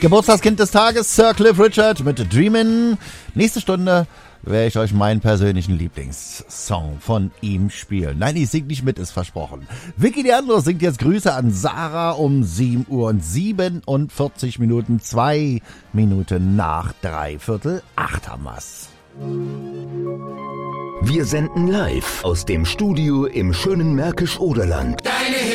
Geburtstagskind des Tages, Sir Cliff Richard mit Dreamin'. Nächste Stunde werde ich euch meinen persönlichen Lieblingssong von ihm spielen. Nein, ich sing nicht mit, ist versprochen. Vicky Leandro singt jetzt Grüße an Sarah um 7 Uhr und 47 Minuten, 2 Minuten nach 7:45 haben wir's. Wir senden live aus dem Studio im schönen Märkisch-Oderland.